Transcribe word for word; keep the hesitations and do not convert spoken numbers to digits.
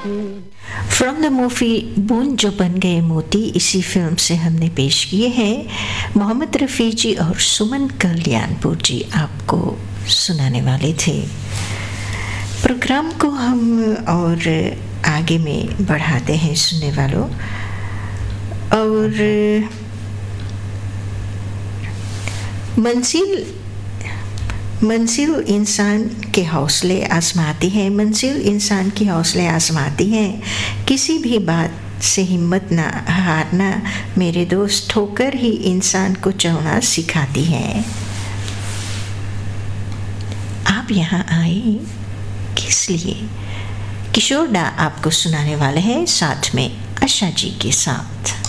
From the movie बूंद जो बन गए मोती, इसी फिल्म से हमने पेश किए हैं। मोहम्मद रफ़ी जी और सुमन कल्याणपुर जी आपको सुनाने वाले थे। प्रोग्राम को हम और आगे में बढ़ाते हैं सुनने वालों, और मंजिल मंजिल इंसान के हौसले आजमाती है, मंजिल इंसान के हौसले आजमाती है। किसी भी बात से हिम्मत ना हारना मेरे दोस्त, ठोकर ही इंसान को चलना सिखाती है। आप यहाँ आए किस लिए? किशोर दा आपको सुनाने वाले हैं, साथ में आशा जी के साथ।